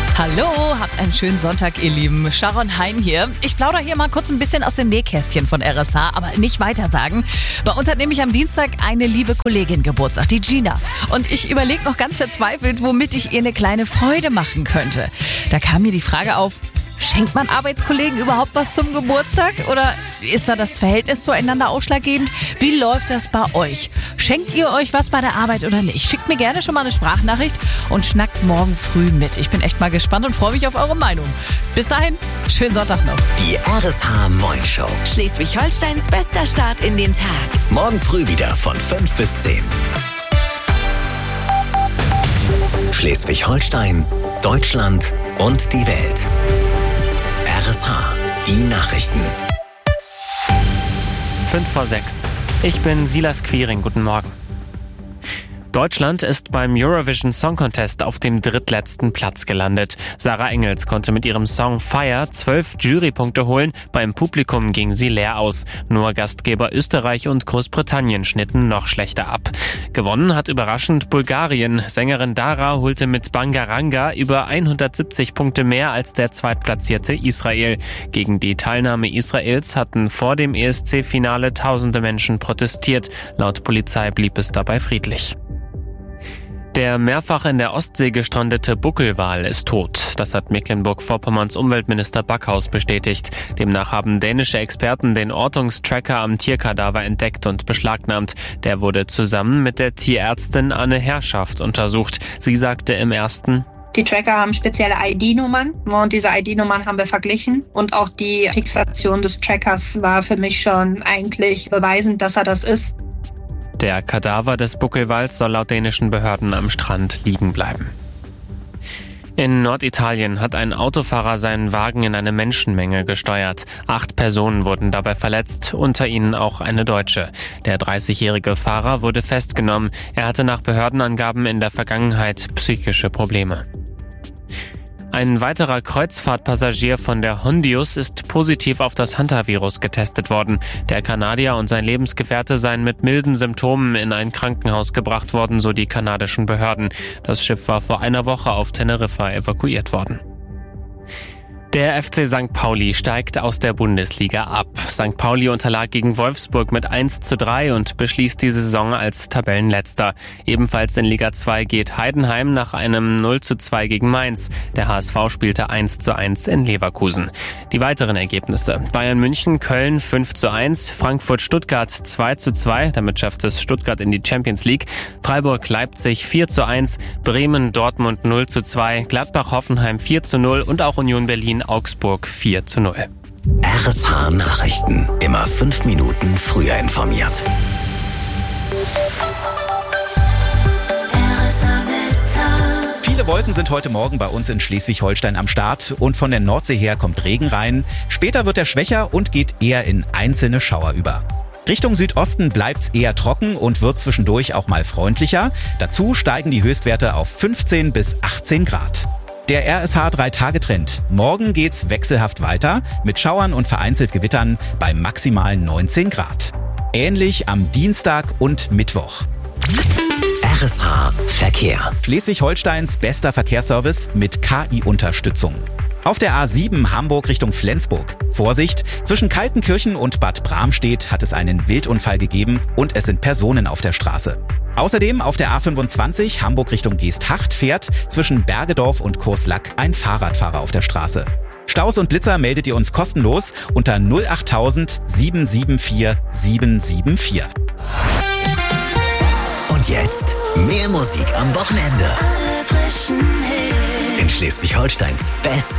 Hallo, habt einen schönen Sonntag, ihr Lieben. Sharon Hein hier. Ich plaudere hier mal kurz ein bisschen aus dem Nähkästchen von RSH, aber nicht weitersagen. Bei uns hat nämlich am Dienstag eine liebe Kollegin Geburtstag, die Gina. Und ich überlege noch ganz verzweifelt, womit ich ihr eine kleine Freude machen könnte. Da kam mir die Frage auf, schenkt man Arbeitskollegen überhaupt was zum Geburtstag? Oder ist da das Verhältnis zueinander ausschlaggebend? Wie läuft das bei euch? Schenkt ihr euch was bei der Arbeit oder nicht? Schickt mir gerne schon mal eine Sprachnachricht und schnackt morgen früh mit. Ich bin echt mal gespannt und freue mich auf eure Meinung. Bis dahin, schönen Sonntag noch. Die RSH Morning Show. Schleswig-Holsteins bester Start in den Tag. Morgen früh wieder von 5 bis 10. Schleswig-Holstein, Deutschland und die Welt. RSH, die Nachrichten. 5:06. Ich bin Silas Quiring. Guten Morgen. Deutschland ist beim Eurovision Song Contest auf dem drittletzten Platz gelandet. Sarah Engels konnte mit ihrem Song Fire 12 Jurypunkte holen. Beim Publikum ging sie leer aus. Nur Gastgeber Österreich und Großbritannien schnitten noch schlechter ab. Gewonnen hat überraschend Bulgarien. Sängerin Dara holte mit Bangaranga über 170 Punkte mehr als der zweitplatzierte Israel. Gegen die Teilnahme Israels hatten vor dem ESC-Finale tausende Menschen protestiert. Laut Polizei blieb es dabei friedlich. Der mehrfach in der Ostsee gestrandete Buckelwal ist tot. Das hat Mecklenburg-Vorpommerns Umweltminister Backhaus bestätigt. Demnach haben dänische Experten den Ortungstracker am Tierkadaver entdeckt und beschlagnahmt. Der wurde zusammen mit der Tierärztin Anne Herrschaft untersucht. Sie sagte im ersten: Die Tracker haben spezielle ID-Nummern und diese ID-Nummern haben wir verglichen. Und auch die Fixation des Trackers war für mich schon eigentlich beweisend, dass er das ist. Der Kadaver des Buckelwals soll laut dänischen Behörden am Strand liegen bleiben. In Norditalien hat ein Autofahrer seinen Wagen in eine Menschenmenge gesteuert. 8 Personen wurden dabei verletzt, unter ihnen auch eine Deutsche. Der 30-jährige Fahrer wurde festgenommen. Er hatte nach Behördenangaben in der Vergangenheit psychische Probleme. Ein weiterer Kreuzfahrtpassagier von der Hondius ist positiv auf das Hantavirus getestet worden. Der Kanadier und sein Lebensgefährte seien mit milden Symptomen in ein Krankenhaus gebracht worden, so die kanadischen Behörden. Das Schiff war vor einer Woche auf Teneriffa evakuiert worden. Der FC St. Pauli steigt aus der Bundesliga ab. St. Pauli unterlag gegen Wolfsburg mit 1:3 und beschließt die Saison als Tabellenletzter. Ebenfalls in Liga 2 geht Heidenheim nach einem 0:2 gegen Mainz. Der HSV spielte 1:1 in Leverkusen. Die weiteren Ergebnisse: Bayern München, Köln 5:1, Frankfurt-Stuttgart 2:2, damit schafft es Stuttgart in die Champions League, Freiburg-Leipzig 4:1, Bremen-Dortmund 0:2, Gladbach-Hoffenheim 4:0 und auch Union Berlin Augsburg 4:0. RSH Nachrichten. Immer 5 Minuten früher informiert. Viele Wolken sind heute Morgen bei uns in Schleswig-Holstein am Start und von der Nordsee her kommt Regen rein. Später wird er schwächer und geht eher in einzelne Schauer über. Richtung Südosten bleibt's eher trocken und wird zwischendurch auch mal freundlicher. Dazu steigen die Höchstwerte auf 15 bis 18 Grad. Der RSH 3-Tage-Trend. Morgen geht's wechselhaft weiter mit Schauern und vereinzelt Gewittern bei maximal 19 Grad. Ähnlich am Dienstag und Mittwoch. RSH Verkehr. Schleswig-Holsteins bester Verkehrsservice mit KI-Unterstützung. Auf der A7 Hamburg Richtung Flensburg. Vorsicht, zwischen Kaltenkirchen und Bad Bramstedt hat es einen Wildunfall gegeben und es sind Personen auf der Straße. Außerdem auf der A25 Hamburg Richtung Geesthacht fährt zwischen Bergedorf und Kurslack ein Fahrradfahrer auf der Straße. Staus und Blitzer meldet ihr uns kostenlos unter 08000 774 774. Und jetzt mehr Musik am Wochenende. In Schleswig-Holsteins besten